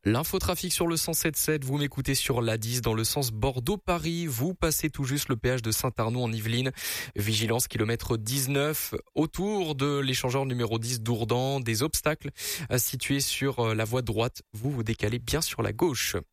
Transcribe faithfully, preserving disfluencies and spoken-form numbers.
L'infotrafic sur le cent sept sept, vous m'écoutez sur l'A dix dans le sens Bordeaux-Paris. Vous passez tout juste le péage de Saint-Arnoux en Yvelines. Vigilance kilomètre dix-neuf autour de l'échangeur numéro dix d'Ourdan. Des obstacles situés sur la voie droite. Vous vous décalez bien sur la gauche.